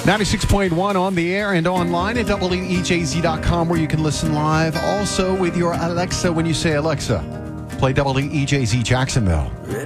96.1 on the air and online at WEJZ.com, where you can listen live. Also with your Alexa, when you say, Alexa, play WEJZ Jacksonville.